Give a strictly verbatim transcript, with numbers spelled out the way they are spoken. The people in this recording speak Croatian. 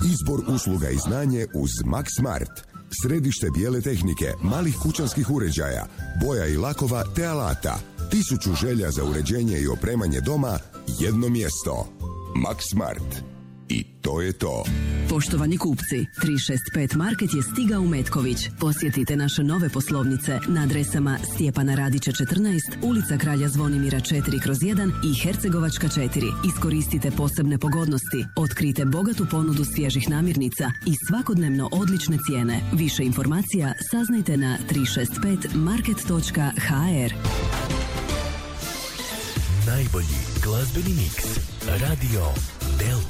Izbor usluga i znanje uz Max Smart. Središte bijele tehnike, malih kućanskih uređaja, boja i lakova te alata. Tisuću želja za uređenje i opremanje doma, jedno mjesto. Max Smart. I to je to. Poštovani kupci, tri šest pet Market je stigao u Metković. Posjetite naše nove poslovnice na adresama Stjepana Radića četrnaest, ulica Kralja Zvonimira četiri kroz jedan i Hercegovačka četiri. Iskoristite posebne pogodnosti, otkrite bogatu ponudu svježih namirnica i svakodnevno odlične cijene. Više informacija saznajte na tri šest pet market točka ha er. Najbolji glazbeni miks. Radio Delta.